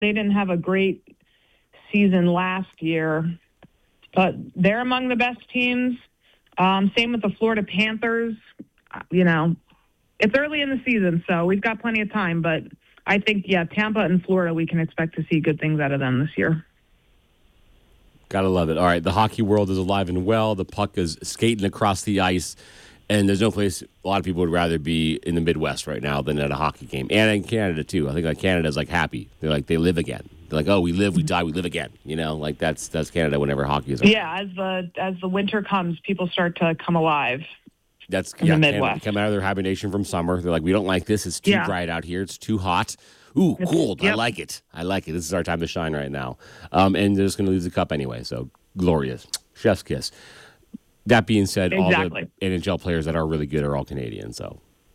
They didn't have a great season last year, but they're among the best teams. Same with the Florida Panthers. It's early in the season, so we've got plenty of time. But I think, Tampa and Florida, we can expect to see good things out of them this year. Gotta love it. All right, the hockey world is alive and well. The puck is skating across the ice, and there's no place a lot of people would rather be in the Midwest right now than at a hockey game. And in Canada, too. I think Canada's happy. They're they live again. They're oh, we live, we die, we live again. That's Canada whenever hockey is on. Yeah, as the winter comes, people start to come alive. That's in the Midwest. They come out of their hibernation from summer. They're we don't like this. It's too bright out here. It's too hot. Ooh, cold. Yep. I like it. This is our time to shine right now. And they're just going to lose the cup anyway. So glorious. Chef's kiss. That being said, exactly. All the NHL players that are really good are all Canadian. So.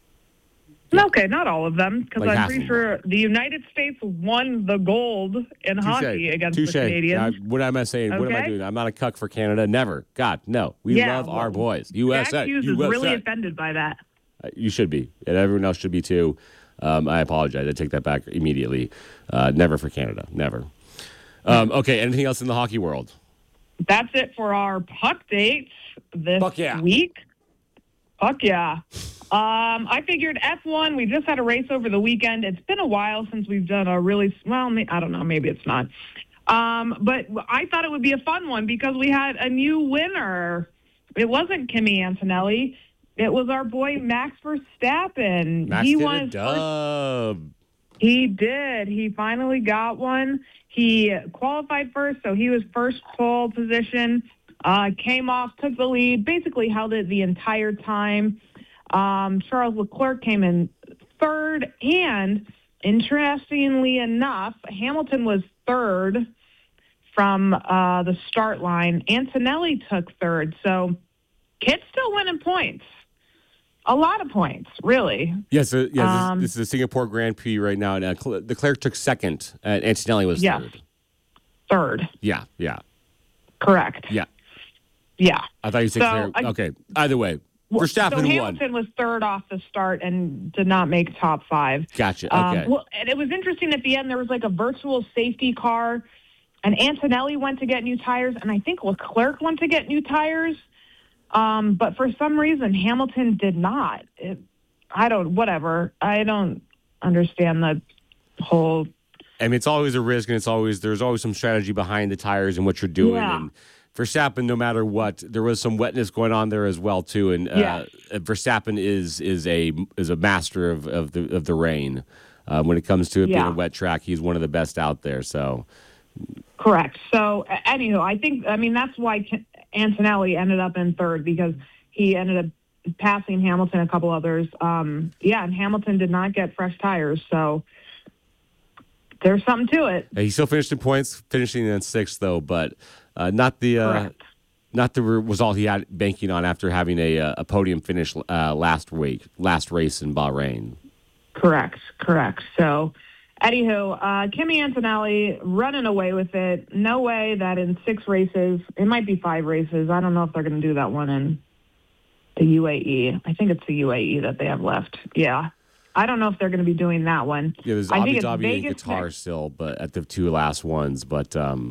Okay, not all of them, because I'm pretty sure the United States won the gold in hockey against the Canadians. What am I saying? Okay? What am I doing? I'm not a cuck for Canada. Never. God, no. We love our boys. USA. Jack Hughes is really offended by that. You should be, and everyone else should be too. I apologize. I take that back immediately. Never for Canada. Never. Okay, anything else in the hockey world? That's it for our puck dates this week. Fuck yeah. I figured F1, we just had a race over the weekend. It's been a while since we've done a really, I don't know, maybe it's not. But I thought it would be a fun one because we had a new winner. It wasn't Kimi Antonelli. It was our boy Max Verstappen. Max did a dub. He did. He finally got one. He qualified first, so he was first pole position. Came off, took the lead, basically held it the entire time. Charles Leclerc came in third, and interestingly enough, Hamilton was third from the start line. Antonelli took third, so Kit's still winning points. A lot of points, really. Yes, this is the Singapore Grand Prix right now. And Leclerc took second, and Antonelli was third. Third. Yeah. Correct. Yeah. Yeah. I thought you said Leclerc. Okay. Either way, Verstappen won. Hamilton was third off the start and did not make top five. Gotcha. Okay. And it was interesting at the end. There was a virtual safety car, and Antonelli went to get new tires, and I think Leclerc went to get new tires. But for some reason, Hamilton did not. I don't understand the whole. I mean, it's always a risk, and there's always some strategy behind the tires and what you're doing. Yeah. And Verstappen, no matter what, there was some wetness going on there as well too. And Verstappen is a master of the rain. When it comes to it being a wet track, he's one of the best out there. So. Correct. So, anywho, that's why Antonelli ended up in third, because he ended up passing Hamilton, a couple others. And Hamilton did not get fresh tires, so there's something to it. He still finished in points, finishing in sixth, though, but not the result he had banking on after having a podium finish last race in Bahrain. Correct. So, anywho, Kimi Antonelli running away with it. No way that in 6 races, it might be 5 races. I don't know if they're going to do that one in the UAE. I think it's the UAE that they have left. Yeah. I don't know if they're going to be doing that one. Yeah, there's Abu Dhabi and Qatar still, but at the 2 last ones. But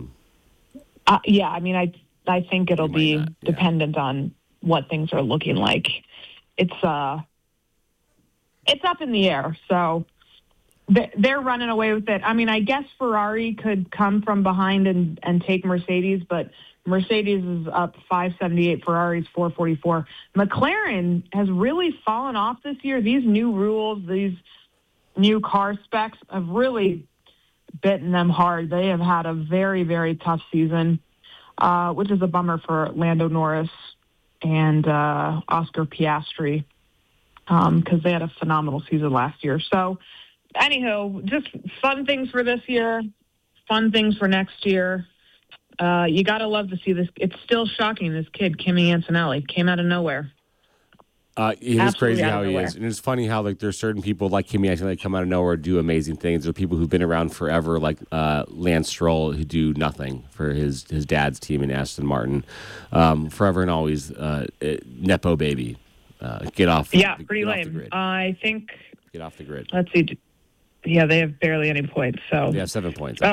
I think it'll be dependent on what things are looking like. It's up in the air, so they're running away with it. I mean, I guess Ferrari could come from behind and take Mercedes, but Mercedes is up 578, Ferrari's 444. McLaren has really fallen off this year. These new rules, these new car specs have really bitten them hard. They have had a very, very tough season, which is a bummer for Lando Norris and Oscar Piastri, because they had a phenomenal season last year. So, anywho, just fun things for this year, fun things for next year. You got to love to see this. It's still shocking, this kid, Kimi Antonelli, came out of nowhere. It is crazy how he is. And it's funny how there's certain people like Kimi Antonelli come out of nowhere and do amazing things. There are people who've been around forever, like Lance Stroll, who do nothing for his dad's team in Aston Martin. Forever and always, Nepo baby. Get off. Yeah, pretty lame. I think. Get off the grid. Let's see. yeah, they have barely any points. So They have 7 points. Oh,